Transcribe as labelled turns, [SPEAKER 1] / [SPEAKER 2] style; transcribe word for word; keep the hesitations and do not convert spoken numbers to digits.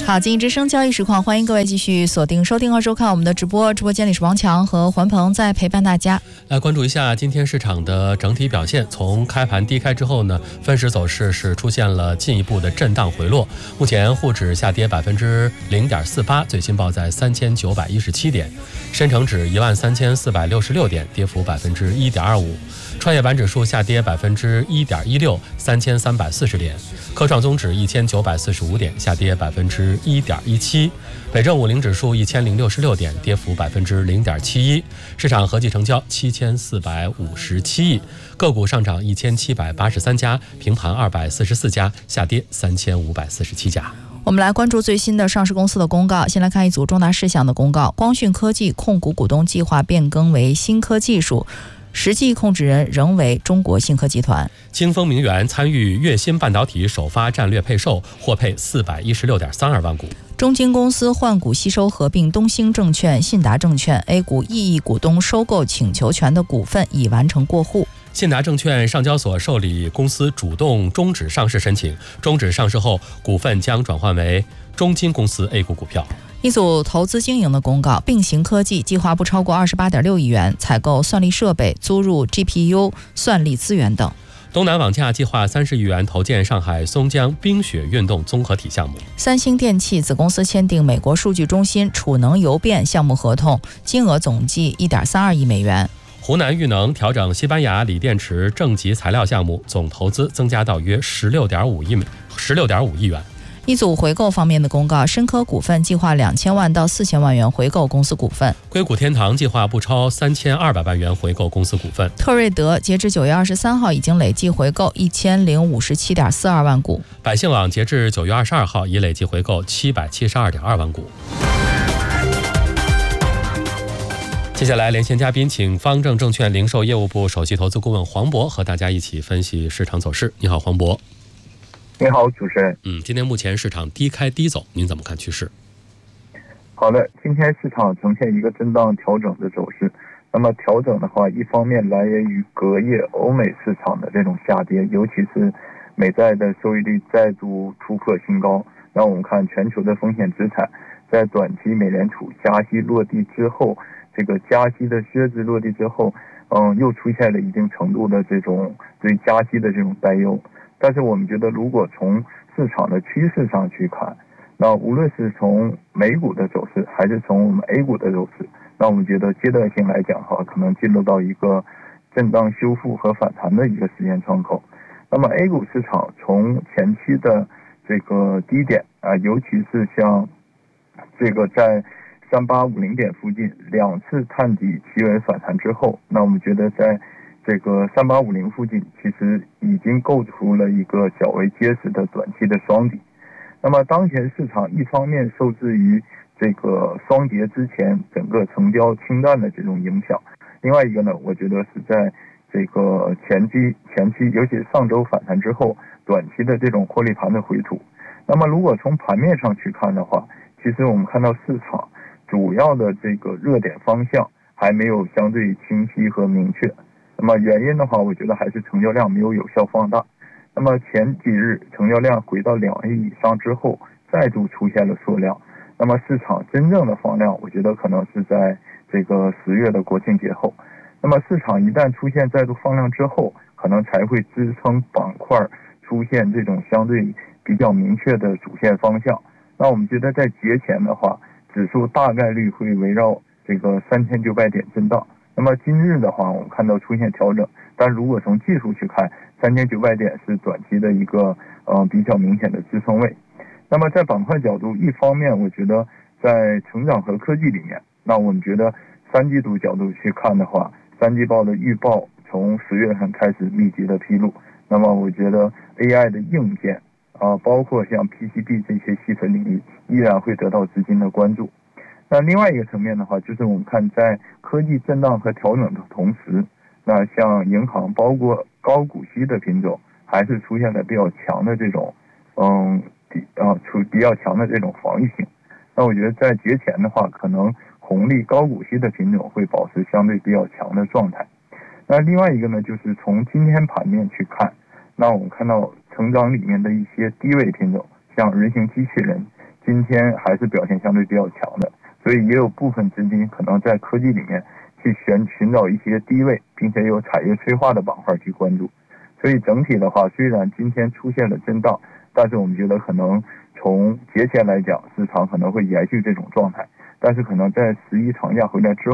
[SPEAKER 1] 好，经济之声交易实况，欢迎各位继续锁定收听和收看我们的直播。直播间里是王强和环鹏在陪伴大家。
[SPEAKER 2] 来关注一下今天市场的整体表现。从开盘低开之后呢，分时走势是出现了进一步的震荡回落。目前沪指下跌百分之零点四八，最新报在三千九百一十七点；深成指一万三千四百六十六点，跌幅百分之一点二五；创业板指数下跌百分之一点一六，三千三百四十点；科创综指一千九百四十五点，下跌百分之一点一七；北证五零指数一千零六十六点，跌幅百分之零点七一。市场合计成交七千四百五十七亿，个股上涨一千七百八十三家，平盘二百四十四家，下跌三千五百四十七家。
[SPEAKER 1] 我们来关注最新的上市公司的公告。先来看一组重大事项的公告：光讯科技控股股东计划变更为新科技术，实际控制人仍为中国信科集团。
[SPEAKER 2] 清风明源参与粤芯半导体首发战略配售，获配四百一十六点三二万股。
[SPEAKER 1] 中金公司换股吸收合并东兴证券、信达证券 A 股异议股东收购请求权的股份已完成过户。
[SPEAKER 2] 信达证券上交所受理公司主动终止上市申请，终止上市后，股份将转换为中金公司 A 股股票。
[SPEAKER 1] 一组投资经营的公告：并行科技计划不超过二十八点六亿元采购算力设备，租入 G P U 算力资源等。
[SPEAKER 2] 东南网架计划三十亿元投建上海松江冰雪运动综合体项目。
[SPEAKER 1] 三星电器子公司签订美国数据中心储能邮变项目合同，金额总计一点三二亿美元。
[SPEAKER 2] 湖南裕能调整西班牙锂电池正极材料项目，总投资增加到约十六点五亿美十六点五亿元。
[SPEAKER 1] 一组回购方面的公告：深科股份计划两千万到四千万元回购公司股份；
[SPEAKER 2] 硅谷天堂计划不超三千二百万元回购公司股份；
[SPEAKER 1] 特瑞德截至九月二十三号已经累计回购一千零五十七点四二万股；
[SPEAKER 2] 百姓网截至九月二十二号已累计回购七百七十二点二万股。接下来连线嘉宾，请方正证券零售业务部首席投资顾问黄渤和大家一起分析市场走势。你好，黄渤。
[SPEAKER 3] 你好，主持人。
[SPEAKER 2] 嗯，今天目前市场低开低走，您怎么看趋势？
[SPEAKER 3] 好的，今天市场呈现一个震荡调整的走势。那么调整的话，一方面来源于隔夜欧美市场的这种下跌，尤其是美债的收益率再度突破新高。那我们看全球的风险资产在短期美联储加息落地之后，这个加息的靴子落地之后，嗯，又出现了一定程度的这种对加息的这种担忧。但是我们觉得，如果从市场的趋势上去看，那无论是从美股的走势，还是从我们 A 股的走势，那我们觉得阶段性来讲哈，可能进入到一个震荡修复和反弹的一个时间窗口。那么 A 股市场从前期的这个低点啊，尤其是像这个在三八五零点附近两次探底企稳反弹之后，那我们觉得在这个三八五零附近其实已经构出了一个较为结实的短期的双底。那么当前市场一方面受制于这个双跌之前整个成交清淡的这种影响，另外一个呢，我觉得是在这个前期前期尤其是上周反弹之后短期的这种获利盘的回吐。那么如果从盘面上去看的话，其实我们看到市场主要的这个热点方向还没有相对清晰和明确。那么原因的话，我觉得还是成交量没有有效放大。那么前几日成交量回到两 A 以上之后，再度出现了缩量。那么市场真正的放量，我觉得可能是在这个十月的国庆节后。那么市场一旦出现再度放量之后，可能才会支撑板块出现这种相对比较明确的主线方向。那我们觉得在节前的话，指数大概率会围绕这个三千九百点震荡。那么今日的话，我们看到出现调整，但如果从技术去看，三千九百点是短期的一个呃比较明显的支撑位。那么在板块角度，一方面我觉得在成长和科技里面，那我们觉得三季度角度去看的话，三季报的预报从十月份开始密集的披露。那么我觉得 A I 的硬件啊、呃，包括像 P C B 这些细分领域，依然会得到资金的关注。那另外一个层面的话，就是我们看在科技震荡和调整的同时，那像银行包括高股息的品种，还是出现了比较强的这种，嗯，比啊出比较强的这种防御性。那我觉得在节前的话，可能红利高股息的品种会保持相对比较强的状态。那另外一个呢，就是从今天盘面去看，那我们看到成长里面的一些低位品种，像人形机器人今天还是表现相对比较强的，所以也有部分资金可能在科技里面去寻寻找一些低位并且有产业催化的板块去关注。所以整体的话，虽然今天出现了震荡，但是我们觉得可能从节前来讲，市场可能会延续这种状态，但是可能在十一长假回来之后